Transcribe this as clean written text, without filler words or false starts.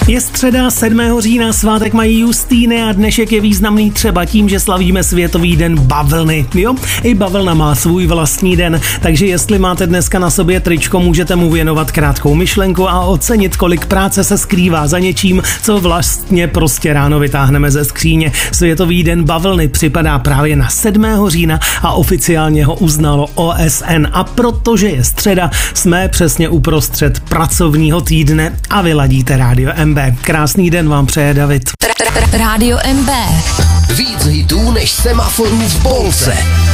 Je středa 7. října, svátek mají Justýny a dnešek je významný třeba tím, že slavíme Světový den bavlny. Jo, i bavlna má svůj vlastní den, takže jestli máte dneska na sobě tričko, můžete mu věnovat krátkou myšlenku a ocenit, kolik práce se skrývá za něčím, co vlastně prostě ráno vytáhneme ze skříně. Světový den bavlny připadá právě na 7. října a oficiálně ho uznalo OSN. A protože je středa, jsme přesně uprostřed pracovního týdne a vy ladíte Rádio MB. Krásný den vám přeje David. Rádio MB. Víc hitů než semaforů v Polce.